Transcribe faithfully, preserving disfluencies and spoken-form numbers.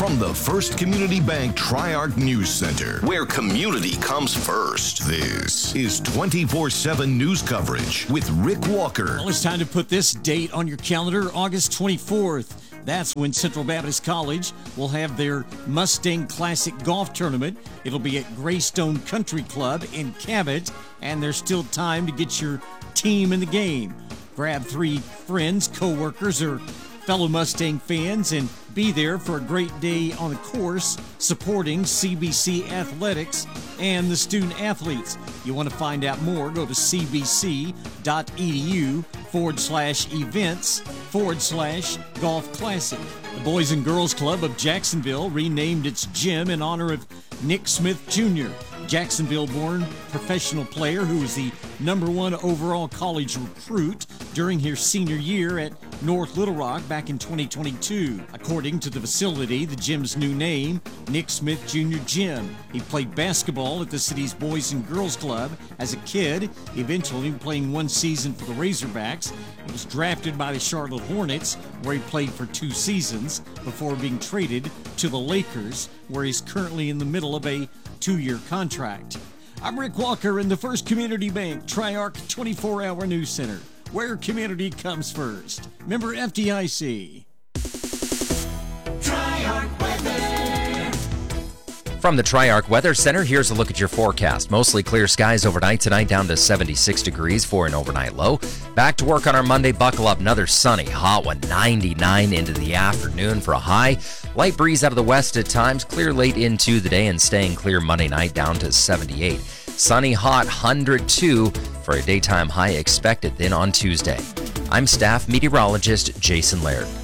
From the First Community Bank Tri-Arc News Center, where community comes first, this is twenty-four seven news coverage with Rick Walker. Well, it's time to put this date on your calendar, August twenty-fourth. That's when Central Baptist College will have their Mustang Classic Golf Tournament. It'll be at Greystone Country Club in Cabot, and there's still time to get your team in the game. Grab three friends, co-workers, or fellow Mustang fans and be there for a great day on the course supporting C B C Athletics and the student athletes. You want to find out more, go to cbc.edu forward slash events forward slash golf classic. The Boys and Girls Club of Jacksonville renamed its gym in honor of Nick Smith Junior, Jacksonville-born professional player who was the number one overall college recruit during his senior year at North Little Rock back in twenty twenty-two. According to the facility, the gym's new name, Nick Smith Junior Gym. He played basketball at the city's Boys and Girls Club as a kid, eventually playing one season for the Razorbacks. He was drafted by the Charlotte Hornets, where he played for two seasons before being traded to the Lakers, where he's currently in the middle of a two-year contract. I'm Rick Walker in the First Community Bank Tri-Arc twenty-four hour News Center, where community comes first. Member F D I C. Tri-Arc Weather. From the Tri-Arc Weather Center, here's a look at your forecast. Mostly clear skies overnight tonight, down to seventy-six degrees for an overnight low. Back to work on our Monday. Buckle up, another sunny, hot one, ninety-nine into the afternoon for a high. Light breeze out of the west at times, clear late into the day and staying clear Monday night, down to seventy-eight. Sunny, hot, one hundred two for a daytime high expected then on Tuesday. I'm staff meteorologist Jason Laird.